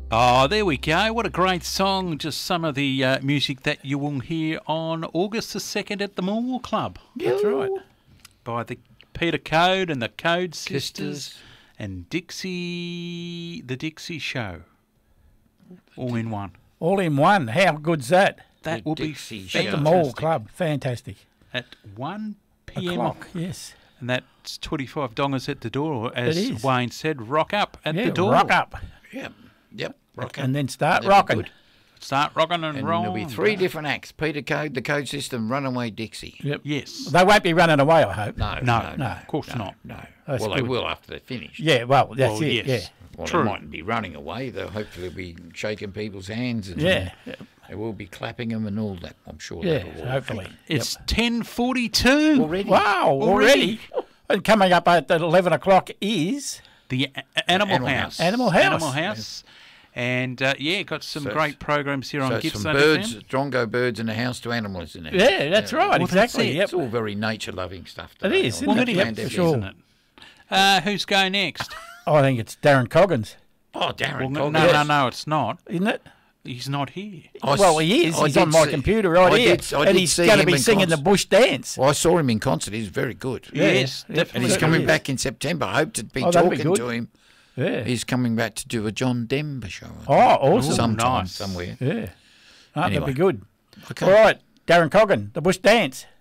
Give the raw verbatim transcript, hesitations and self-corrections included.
Oh, there we go. What a great song. Just some of the uh, music that you will hear on August the second at the Moore Club. That's right. By the Peter Code and the Code Sisters, Sisters. and Dixie, the Dixie Show. All in one. All in one. How good's that? That The will Dixie be Show. At the fantastic. Mall Club. Fantastic. At one p m. O'clock, yes. And that's twenty-five dollars at the door, or as It is. Wayne said, rock up at Yeah, the door. rock up. Yep. Yep. Rock And then start That'd be rocking. good. Start rocking and, And rolling. there'll be three different acts: Peter Code, the Code System, Runaway Dixie. Yep. Yes. They won't be running away, I hope. No, No, no, no, of course no, not. No. That's well, they good. will after they're finished. Yeah, well, that's Well, it. yes. Well, True. they mightn't be running away. They'll hopefully be shaking people's hands. And Yeah. Yeah. They will be clapping them and all that. I'm sure. Yeah, that'll all hopefully. happen. It's ten forty-two. Already. Wow, already. Already? And coming up at eleven o'clock is The a- a- Animal, Animal House. House. Animal House. Animal House. And, uh, yeah, got some So great it's- programs here So on it's Gippsland from birds, F M. drongo birds in the house to animals in there. yeah, that's right, Well, that's exactly. it. Yep. It's all very nature-loving stuff. It today. is, I isn't Well, think it it? is, planned for it. sure. isn't it? Uh, who's going next? I think it's Darren Coggins, Oh, Darren. Well, no, Coggins. no, no, Yes. no, it's not. isn't it? He's not here. I s- Well, he is. I He's did on my see- computer right I here, did- I and did he's see going to him be in singing the concert. Bush Dance. Well, I saw him in concert. He's very good. Yes, yeah, definitely. And he's Certainly coming is. back in September. I hope to be Oh, that'd be talking good. to him. Yeah. He's coming back to do a John Denver show. I Oh, think. awesome. Sometime, nice. somewhere. Yeah. Oh, that'd Anyway. be good. Okay. All right, Darren Coggin, the Bush Dance.